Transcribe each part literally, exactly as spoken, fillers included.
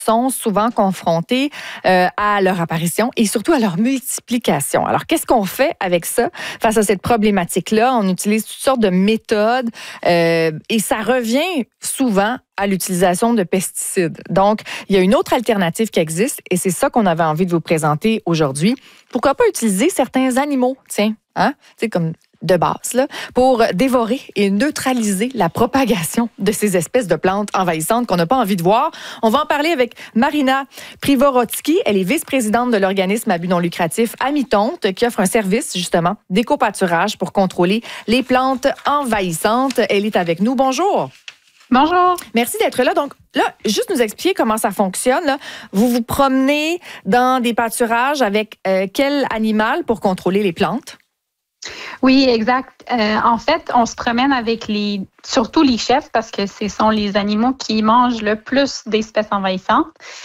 sont souvent confrontés euh, à leur apparition et surtout à leur multiplication. Alors, qu'est-ce qu'on fait avec ça face à cette problématique-là? On utilise toutes sortes de méthodes euh, et ça revient souvent à l'utilisation de pesticides. Donc, il y a une autre alternative qui existe et c'est ça qu'on avait envie de vous présenter aujourd'hui. Pourquoi pas utiliser certains animaux, tiens, hein, tu sais, comme de base, là, pour dévorer et neutraliser la propagation de ces espèces de plantes envahissantes qu'on n'a pas envie de voir. On va en parler avec Marina Privorotsky. Elle est vice-présidente de l'organisme à but non lucratif Amitonte, qui offre un service, justement, d'éco-pâturage pour contrôler les plantes envahissantes. Elle est avec nous. Bonjour. Bonjour. Merci d'être là. Donc, là, juste nous expliquer comment ça fonctionne. Là. Vous vous promenez dans des pâturages avec euh, quel animal pour contrôler les plantes? Oui, exact. Euh, en fait, on se promène avec les, surtout les chèvres parce que ce sont les animaux qui mangent le plus d'espèces envahissantes.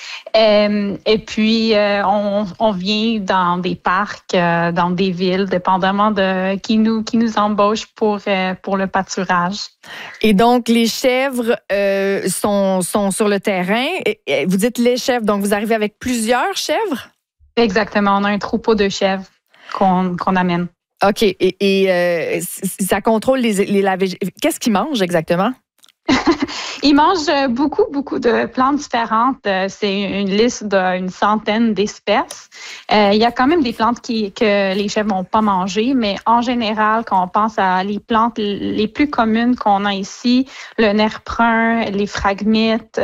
Euh, et puis, euh, on, on vient dans des parcs, euh, dans des villes, dépendamment de qui nous qui nous embauche pour euh, pour le pâturage. Et donc, les chèvres euh, sont sont sur le terrain. Et, et vous dites les chèvres, donc vous arrivez avec plusieurs chèvres? Exactement. On a un troupeau de chèvres qu'on qu'on amène. OK. Et, et euh, ça contrôle les, les la vég... Qu'est-ce qu'ils mangent exactement? Ils mangent beaucoup, beaucoup de plantes différentes. C'est une liste d'une centaine d'espèces. Euh, il y a quand même des plantes qui, que les chèvres vont pas manger, mais en général, quand on pense à les plantes les plus communes qu'on a ici, le nerf brun, les phragmites,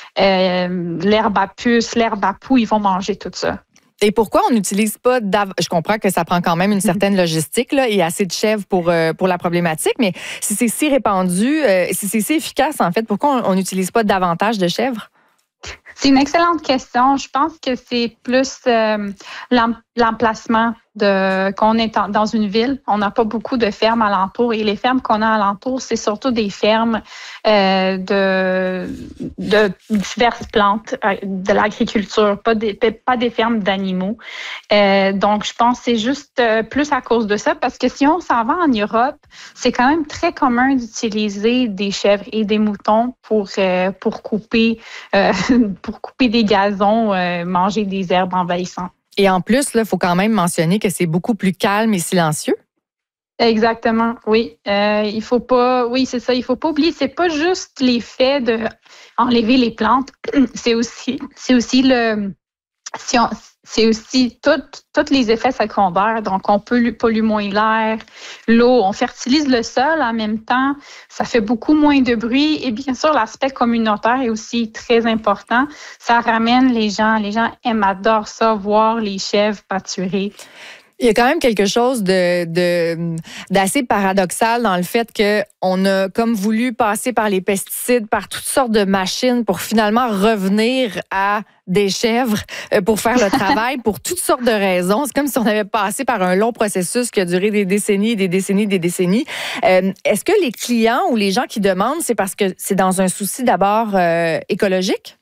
euh, l'herbe à puce, l'herbe à poux, ils vont manger tout ça. Et pourquoi on n'utilise pas dav... Je comprends que ça prend quand même une certaine logistique là, et assez de chèvres pour, euh, pour la problématique, mais si c'est si répandu, euh, si c'est si efficace, en fait, pourquoi on n'utilise pas davantage de chèvres? C'est une excellente question. Je pense que c'est plus euh, l'emplacement de qu'on est en, dans une ville. On n'a pas beaucoup de fermes alentour et les fermes qu'on a alentour, c'est surtout des fermes euh, de, de diverses plantes, euh, de l'agriculture, pas des, pas des fermes d'animaux. Euh, donc, je pense que c'est juste euh, plus à cause de ça parce que si on s'en va en Europe, c'est quand même très commun d'utiliser des chèvres et des moutons pour, euh, pour couper euh, pour couper des gazons, euh, manger des herbes envahissantes. Et en plus, il faut quand même mentionner que c'est beaucoup plus calme et silencieux. Exactement, oui. Euh, il faut pas, oui, c'est ça. Il faut pas oublier, c'est pas juste l'effet de enlever les plantes, c'est aussi, c'est aussi le, si on, c'est aussi tous les effets secondaires. Donc, on peut polluer moins l'air, l'eau, on fertilise le sol en même temps. Ça fait beaucoup moins de bruit. Et bien sûr, l'aspect communautaire est aussi très important. Ça ramène les gens. Les gens aiment, adorent ça, voir les chèvres pâturer. Il y a quand même quelque chose de, de, d'assez paradoxal dans le fait qu'on a comme voulu passer par les pesticides, par toutes sortes de machines pour finalement revenir à des chèvres pour faire le travail pour toutes sortes de raisons. C'est comme si on avait passé par un long processus qui a duré des décennies, des décennies, des décennies. Euh, est-ce que les clients ou les gens qui demandent, c'est parce que c'est dans un souci d'abord euh, écologique?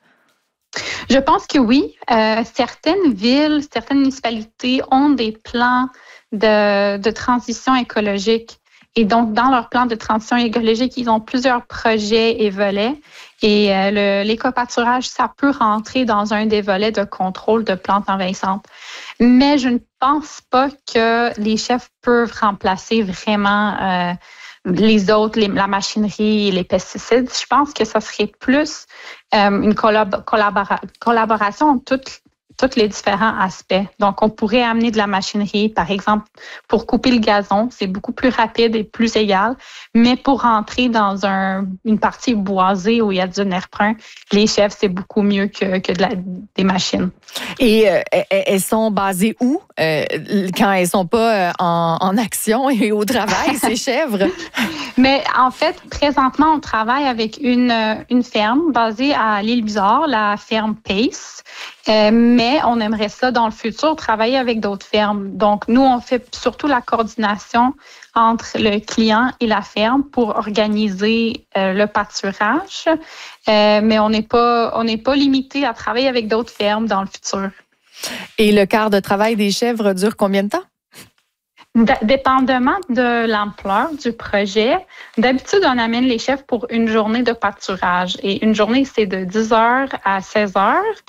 Je pense que oui. Euh, certaines villes, certaines municipalités ont des plans de, de transition écologique. Et donc, dans leur plan de transition écologique, ils ont plusieurs projets et volets. Et euh, le, l'éco-pâturage, ça peut rentrer dans un des volets de contrôle de plantes envahissantes. Mais je ne pense pas que les chefs peuvent remplacer vraiment euh, les autres, les, la machinerie et les pesticides. Je pense que ça serait plus euh, une collab- collabora- collaboration entre toutes tous les différents aspects. Donc, on pourrait amener de la machinerie, par exemple, pour couper le gazon, c'est beaucoup plus rapide et plus égal, mais pour rentrer dans un, une partie boisée où il y a du nerf brun, les chèvres, c'est beaucoup mieux que, que de la, des machines. Et euh, elles sont basées où euh, quand elles sont pas euh, en, en action et au travail, ces chèvres? Mais en fait, présentement, on travaille avec une, une ferme basée à l'Île-Bizarre, la ferme Pace. Euh, mais on aimerait ça dans le futur travailler avec d'autres fermes. Donc, nous, on fait surtout la coordination entre le client et la ferme pour organiser euh, le pâturage. Euh, mais on n'est pas, on n'est pas limité à travailler avec d'autres fermes dans le futur. Et le quart de travail des chèvres dure combien de temps? Dépendamment de l'ampleur du projet, d'habitude, on amène les chèvres pour une journée de pâturage. Et une journée, c'est de dix heures à seize heures